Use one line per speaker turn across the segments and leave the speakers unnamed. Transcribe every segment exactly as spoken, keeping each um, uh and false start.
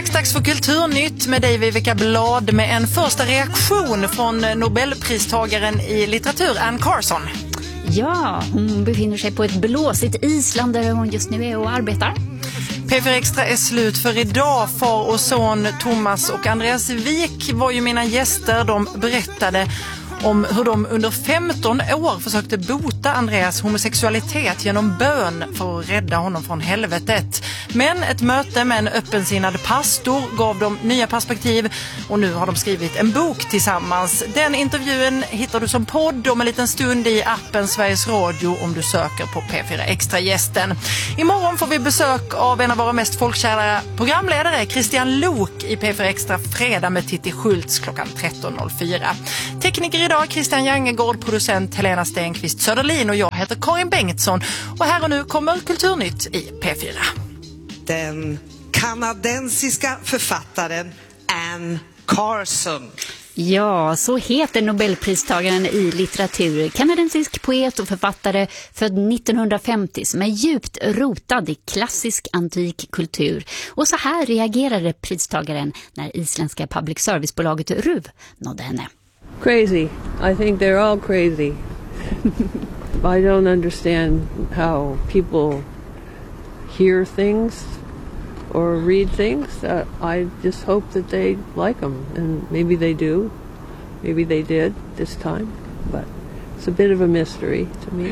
strax dags för Kulturnytt med dig Vivica Blad med en första reaktion från Nobelpristagaren i litteratur Anne Carson.
Ja, hon befinner sig på ett blåsigt Island där hon just nu är och arbetar.
P fyra Extra är slut för idag. Far och son Thomas och Andreas Wik var ju mina gäster. De berättade om hur de under femton år försökte bota Andreas homosexualitet genom bön för att rädda honom från helvetet. Men ett möte med en öppensinnad pastor gav dem nya perspektiv och nu har de skrivit en bok tillsammans. Den intervjun hittar du som podd om en liten stund i appen Sveriges Radio om du söker på P fyra Extra-gästen. Imorgon får vi besök av en av våra mest folkkära programledare, Christian Lok i P fyra Extra fredag med Titti Schultz klockan tretton noll fyra. Tekniker idag Christian Jangegård, producent Helena Stenqvist Söderlin och jag heter Karin Bengtsson och här och nu kommer Kulturnytt i P fyra.
Den kanadensiska författaren Anne Carson.
Ja, så heter Nobelpristagaren i litteratur. Kanadensisk poet och författare född nittonhundrafemtio som är djupt rotad i klassisk antik kultur. Och så här reagerade pristagaren när isländska public servicebolaget R U V nådde henne.
Crazy. I think they're all crazy. I don't understand how people hear things or read things. Uh, I just hope that they like them, and maybe they do. Maybe they did this time, but it's a bit of a mystery to me.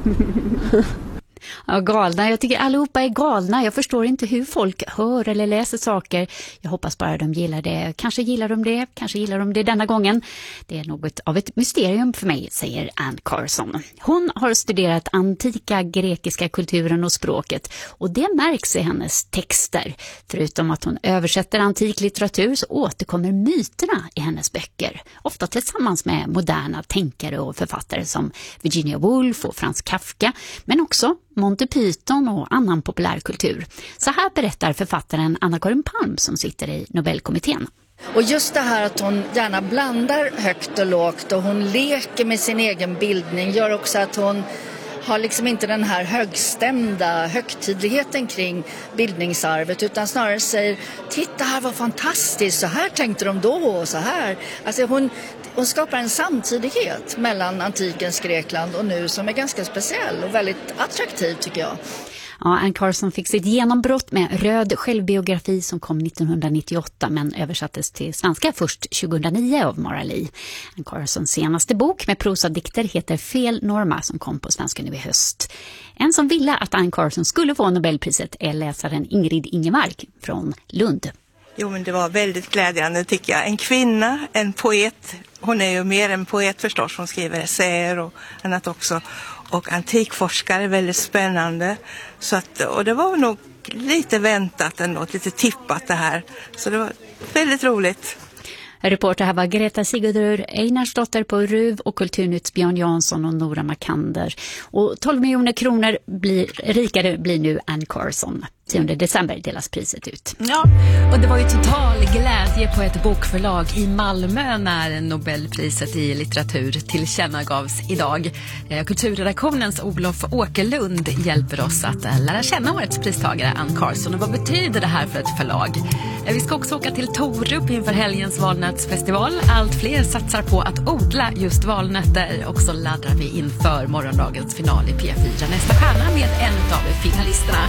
Ja, galna. Jag tycker allihopa är galna. Jag förstår inte hur folk hör eller läser saker. Jag hoppas bara de gillar det. Kanske gillar de det, kanske gillar de det denna gången. Det är något av ett mysterium för mig, säger Anne Carson. Hon har studerat antika grekiska kulturen och språket och det märks i hennes texter. Förutom att hon översätter antik litteratur så återkommer myterna i hennes böcker. Ofta tillsammans med moderna tänkare och författare som Virginia Woolf och Franz Kafka, men också Monty Python och annan populärkultur. Så här berättar författaren Anna-Karin Palm som sitter i Nobelkommittén.
Och just det här att hon gärna blandar högt och lågt och hon leker med sin egen bildning gör också att hon har liksom inte den här högstämda högtidligheten kring bildningsarvet utan snarare säger, titta här vad fantastiskt, så här tänkte de då och så här. Alltså hon, hon skapar en samtidighet mellan antikens Grekland och nu som är ganska speciell och väldigt attraktiv tycker jag.
Ja, Anne Carson fick sitt genombrott med Röd självbiografi som kom nittonhundranittioåtta men översattes till svenska först tjugohundranio av Mara Lee. Anne Carsons senaste bok med prosadikter heter Fel Norma som kom på svenska nu i höst. En som ville att Anne Carson skulle få Nobelpriset är läsaren Ingrid Ingemark från Lund.
Jo, men det var väldigt glädjande tycker jag. En kvinna, en poet. Hon är ju mer en poet förstås. Hon skriver essäer och annat också. Och antikforskare, väldigt spännande. Så att, och det var nog lite väntat ändå, lite tippat det här. Så det var väldigt roligt.
Reporter här var Greta Sigurdur Einarsdotter på R U V och Kulturnytts Björn Jansson och Nora Makander. Och tolv miljoner kronor blir, rikare blir nu Anne Carson. tionde december delas priset ut.
Ja, och det var ju total glädje på ett bokförlag i Malmö när Nobelpriset i litteratur tillkännagavs idag. Kulturredaktionens Olof Åkerlund hjälper oss att lära känna årets pristagare Anne Carson. Och vad betyder det här för ett förlag? Vi ska också åka till Torup inför helgens valnötsfestival. Allt fler satsar på att odla just valnötter och så laddar vi inför morgondagens final i P fyra. Nästa stjärna med en av finalisterna.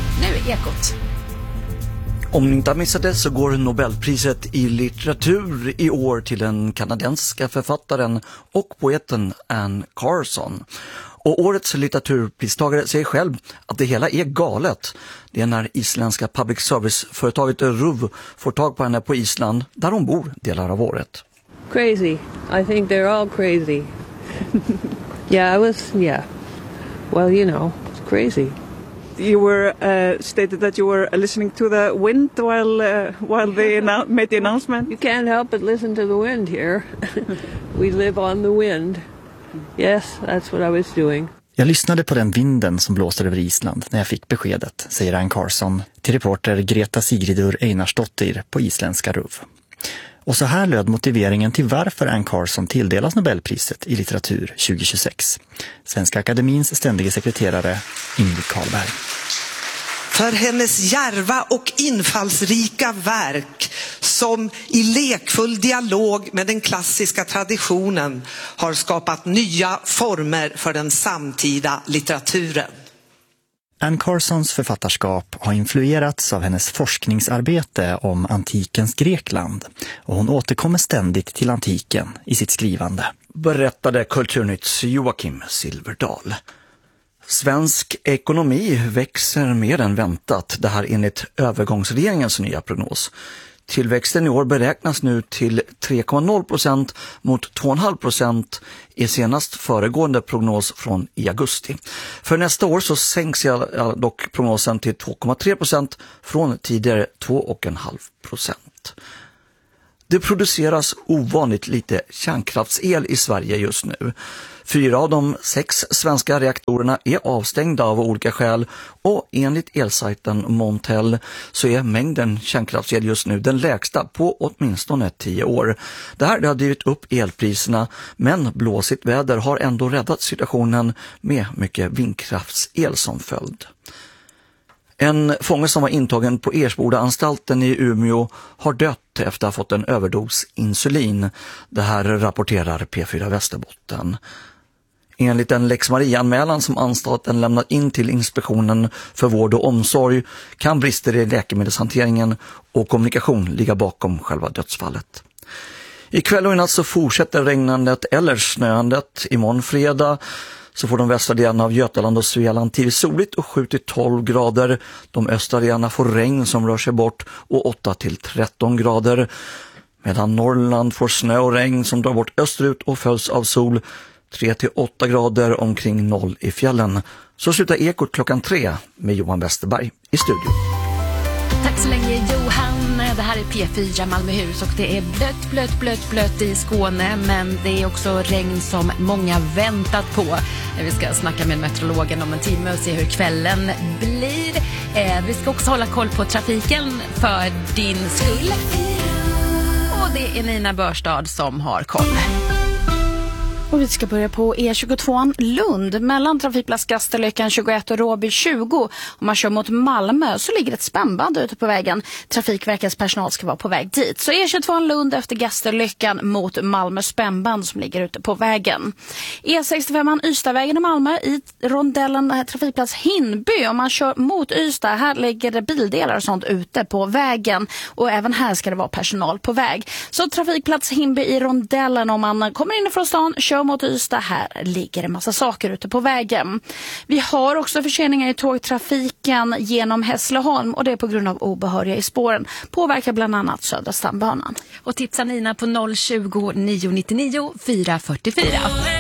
Nu Ekot.
Om ni inte har missat det så går Nobelpriset i litteratur i år till den kanadensiska författaren och poeten Anne Carson. Och årets litteraturpristagare säger själv att det hela är galet. Det är när isländska public service-företaget R U V får tag på henne på Island där hon bor delar av året.
Crazy. I think they're all crazy. Yeah, I was, yeah. Well, you know, it's crazy.
You were uh, stated that you were listening to the wind while uh, while they annou- made the announcement.
You can't help but listen to the wind here. We live on the wind. Yes, that's what I was doing.
Jag lyssnade på den vinden som blåste över Island när jag fick beskedet, säger Anne Carson till reporter Greta Sigridur Einarsdottir på isländska R U V. Och så här löd motiveringen till varför Anne Carson tilldelas Nobelpriset i litteratur tjugohundratjugosex. Svenska Akademins ständige sekreterare Ingrid Karlberg.
för hennes djärva och infallsrika verk som i lekfull dialog med den klassiska traditionen har skapat nya former för den samtida litteraturen.
Anne Carsons författarskap har influerats av hennes forskningsarbete om antikens Grekland och hon återkommer ständigt till antiken i sitt skrivande.
Berättade Kulturnytts Joakim Silverdal. Svensk ekonomi växer mer än väntat, det här enligt övergångsregeringens nya prognos. Tillväxten i år beräknas nu till tre komma noll procent mot två komma fem procent i senast föregående prognos från i augusti. För nästa år så sänks dock prognosen till två komma tre procent från tidigare två komma fem procent. Det produceras ovanligt lite kärnkraftsel i Sverige just nu. Fyra av de sex svenska reaktorerna är avstängda av olika skäl och enligt elsajten Montel så är mängden kärnkraftsel just nu den lägsta på åtminstone tio år. Det här har drivit upp elpriserna, men blåsigt väder har ändå räddat situationen med mycket vindkraftsel som följd. En fånge som var intagen på Ersboda-anstalten i Umeå har dött efter att ha fått en överdos insulin. Det här rapporterar P fyra Västerbotten. Enligt en Lex Maria-anmälan som anstalten lämnat in till Inspektionen för vård och omsorg kan brister i läkemedelshanteringen och kommunikation ligga bakom själva dödsfallet. Ikväll och i natt så fortsätter regnandet eller snöandet. Imorgon fredag så får de västra delarna av Götaland och Svealand till soligt och sju till tolv grader. De östra delarna får regn som rör sig bort och åtta till tretton grader. Medan Norrland får snö och regn som drar bort österut och följs av sol. tre till åtta grader omkring noll i fjällen. Så slutar Ekot klockan tre med Johan Westerberg i studion.
Tack så länge Johan. Det här är P fyra Malmöhus och det är blött, blött, blött, blött i Skåne, men det är också regn som många väntat på. Vi ska snacka med meteorologen om en timme och se hur kvällen blir. Vi ska också hålla koll på trafiken för din skull. Och det är Nina Börstad som har koll.
Och vi ska börja på E tjugotvå Lund mellan trafikplats Gasterlökan tjugoett och Råby tjugo. Om man kör mot Malmö så ligger ett spännband ute på vägen. Trafikverkets personal ska vara på väg dit. Så E tjugotvå Lund efter Gasterlökan mot Malmö spännband som ligger ute på vägen. E sextiofem Ystadvägen i Malmö i rondellen trafikplats Hinby. Om man kör mot Ystad, här ligger det bildelar och sånt ute på vägen. Och även här ska det vara personal på väg. Så trafikplats Hinby i rondellen om man kommer in från stan, kör mot Ystad, här ligger en massa saker ute på vägen. Vi har också förseningar i tågtrafiken genom Hässleholm och det är på grund av obehöriga i spåren. Påverkar bland annat Södra stambanan.
Och tipsa Nina på noll tjugo, nio nittionio, fyra fyrtiofyra.